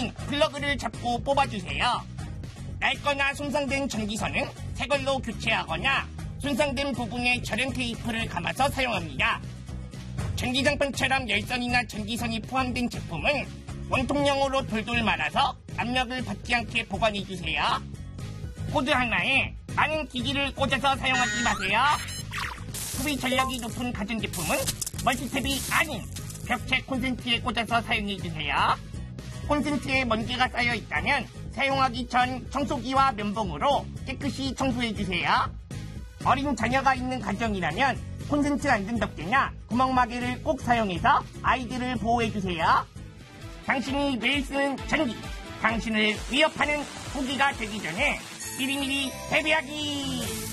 전기선은 플러그를 잡고 뽑아주세요. 낡거나 손상된 전기선은 새 걸로 교체하거나 손상된 부분에 절연 테이프를 감아서 사용합니다. 전기장판처럼 열선이나 전기선이 포함된 제품은 원통형으로 돌돌 말아서 압력을 받지 않게 보관해주세요. 코드 하나에 많은 기기를 꽂아서 사용하지 마세요. 소비 전력이 높은 가전제품은 멀티탭이 아닌 벽체 콘센트에 꽂아서 사용해주세요. 콘센트에 먼지가 쌓여 있다면 사용하기 전 청소기와 면봉으로 깨끗이 청소해주세요. 어린 자녀가 있는 가정이라면 콘센트 안전 덮개나 구멍마개를 꼭 사용해서 아이들을 보호해주세요. 당신이 매일 쓰는 전기, 당신을 위협하는 후기가 되기 전에 미리미리 대비하기!